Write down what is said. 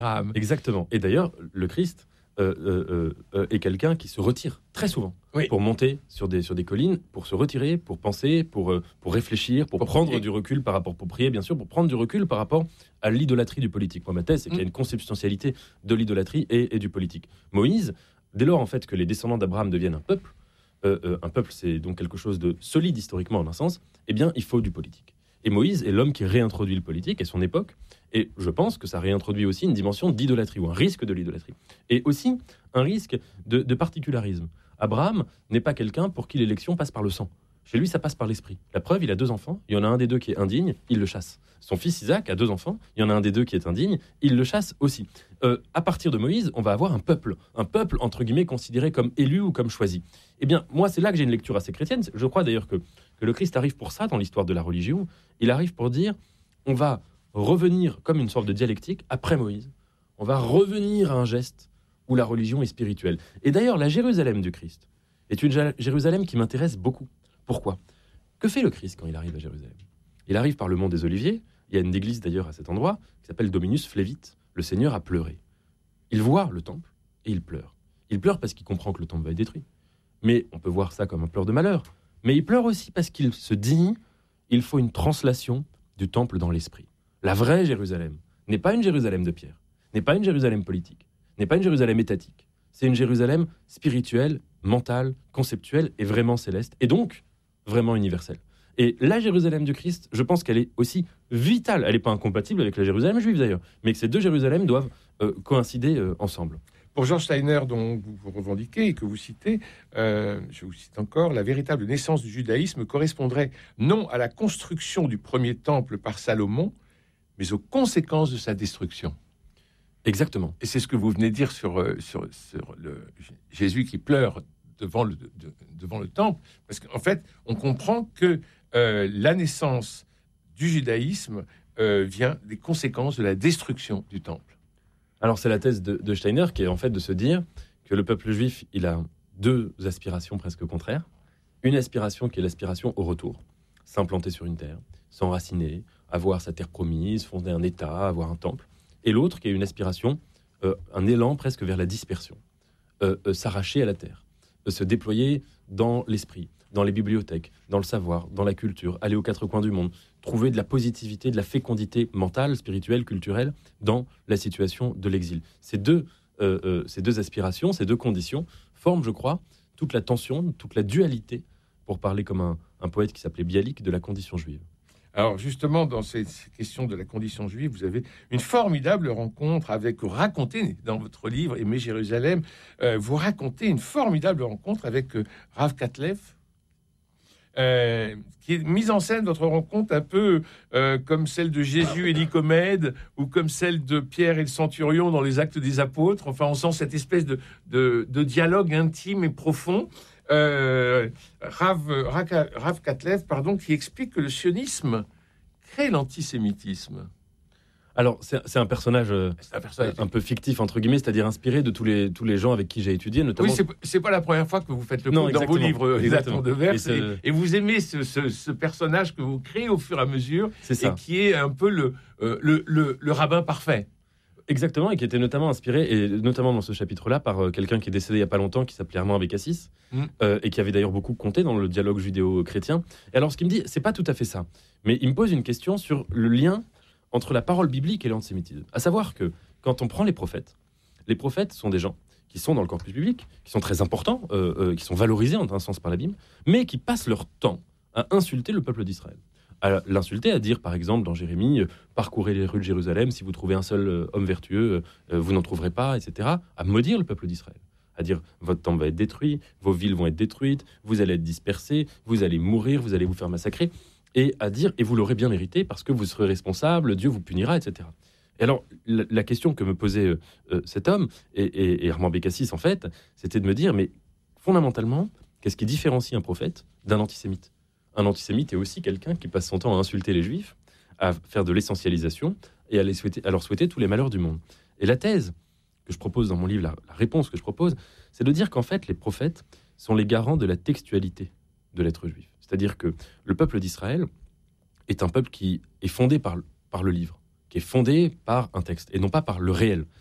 Exactement. Et d'ailleurs, le Christ est quelqu'un qui se retire très souvent pour monter sur des collines, pour se retirer, pour penser, pour réfléchir, pour prendre prier. Du recul par rapport, pour prier bien sûr, pour prendre du recul par rapport à l'idolâtrie du politique. Moi, ma thèse, c'est qu'il y a une consubstantialité de l'idolâtrie et du politique. Moïse, dès lors en fait que les descendants d'Abraham deviennent un peuple, c'est donc quelque chose de solide historiquement en un sens, eh bien, il faut du politique. Et Moïse est l'homme qui réintroduit le politique et son époque. Et je pense que ça réintroduit aussi une dimension d'idolâtrie, ou un risque de l'idolâtrie. Et aussi un risque de particularisme. Abraham n'est pas quelqu'un pour qui l'élection passe par le sang. Chez lui, ça passe par l'esprit. La preuve, il a 2 enfants. Il y en a un des 2 qui est indigne, il le chasse. Son fils Isaac a 2 enfants. Il y en a un des 2 qui est indigne, il le chasse aussi. À partir de Moïse, on va avoir un peuple, entre guillemets, considéré comme élu ou comme choisi. Eh bien, moi, c'est là que j'ai une lecture assez chrétienne. Je crois d'ailleurs que le Christ arrive pour ça dans l'histoire de la religion. Il arrive pour dire, on va revenir comme une sorte de dialectique après Moïse. On va revenir à un geste où la religion est spirituelle. Et d'ailleurs, la Jérusalem du Christ est une Jérusalem qui m'intéresse beaucoup. Pourquoi ? Que fait le Christ quand il arrive à Jérusalem ? Il arrive par le mont des Oliviers. Il y a une église d'ailleurs à cet endroit qui s'appelle Dominus Flevit. Le Seigneur a pleuré. Il voit le temple et il pleure. Il pleure parce qu'il comprend que le temple va être détruit. Mais on peut voir ça comme un pleur de malheur. Mais il pleure aussi parce qu'il se dit, il faut une translation du temple dans l'esprit. La vraie Jérusalem n'est pas une Jérusalem de pierre, n'est pas une Jérusalem politique, n'est pas une Jérusalem étatique. C'est une Jérusalem spirituelle, mentale, conceptuelle et vraiment céleste, et donc vraiment universelle. Et la Jérusalem du Christ, je pense qu'elle est aussi vitale. Elle n'est pas incompatible avec la Jérusalem juive d'ailleurs, mais que ces 2 Jérusalem doivent coïncider ensemble. Pour George Steiner, dont vous revendiquez et que vous citez, je vous cite encore, la véritable naissance du judaïsme correspondrait non à la construction du premier temple par Salomon, mais aux conséquences de sa destruction. Exactement. Et c'est ce que vous venez de dire sur le Jésus qui pleure devant le temple, parce qu'en fait, on comprend que la naissance du judaïsme vient des conséquences de la destruction du temple. Alors c'est la thèse de Steiner qui est en fait de se dire que le peuple juif, il a 2 aspirations presque contraires. Une aspiration qui est l'aspiration au retour, s'implanter sur une terre, s'enraciner, avoir sa terre promise, fonder un État, avoir un temple. Et l'autre qui est une aspiration, un élan presque vers la dispersion, s'arracher à la terre, se déployer dans l'esprit, dans les bibliothèques, dans le savoir, dans la culture, aller aux 4 coins du monde, trouver de la positivité, de la fécondité mentale, spirituelle, culturelle dans la situation de l'exil. Ces deux aspirations, ces 2 conditions forment, je crois, toute la tension, toute la dualité, pour parler comme un poète qui s'appelait Bialik, de la condition juive. Alors justement, dans ces questions de la condition juive, vous avez une formidable rencontre racontée dans votre livre Aimer Jérusalem. Vous racontez une formidable rencontre avec Rav Katlev, qui est mise en scène, votre rencontre, un peu comme celle de Jésus et Nicomède, ou comme celle de Pierre et le centurion dans les Actes des Apôtres. Enfin, on sent cette espèce de dialogue intime et profond. Rav Katlev, qui explique que le sionisme crée l'antisémitisme. Alors, c'est un personnage un peu fictif, entre guillemets, c'est-à-dire inspiré de tous les gens avec qui j'ai étudié, notamment... Oui, c'est pas la première fois que vous faites le coup dans vos livres, Les Attentes de Vers, et vous aimez ce personnage que vous créez au fur et à mesure, et qui est un peu le rabbin parfait. Exactement, et qui était notamment inspiré, et notamment dans ce chapitre-là, par quelqu'un qui est décédé il n'y a pas longtemps, qui s'appelait Armand Abécassis, et qui avait d'ailleurs beaucoup compté dans le dialogue judéo-chrétien. Et alors, ce qu'il me dit, c'est pas tout à fait ça, mais il me pose une question sur le lien entre la parole biblique et l'antisémitisme. À savoir que, quand on prend les prophètes sont des gens qui sont dans le corpus biblique, qui sont très importants, qui sont valorisés en un sens par la Bible, mais qui passent leur temps à insulter le peuple d'Israël. À l'insulter, à dire par exemple dans Jérémie, parcourez les rues de Jérusalem, si vous trouvez un seul homme vertueux, vous n'en trouverez pas, etc. À maudire le peuple d'Israël, à dire votre temple va être détruit, vos villes vont être détruites, vous allez être dispersés, vous allez mourir, vous allez vous faire massacrer, et à dire et vous l'aurez bien mérité parce que vous serez responsable, Dieu vous punira, etc. Et alors la question que me posait cet homme et Armand Bécassis en fait, c'était de me dire mais fondamentalement, qu'est-ce qui différencie un prophète d'un antisémite ? Un antisémite est aussi quelqu'un qui passe son temps à insulter les juifs, à faire de l'essentialisation et à leur souhaiter tous les malheurs du monde. Et la thèse que je propose dans mon livre, la réponse que je propose, c'est de dire qu'en fait, les prophètes sont les garants de la textualité de l'être juif. C'est-à-dire que le peuple d'Israël est un peuple qui est fondé par le livre, qui est fondée par un texte et non pas par le réel.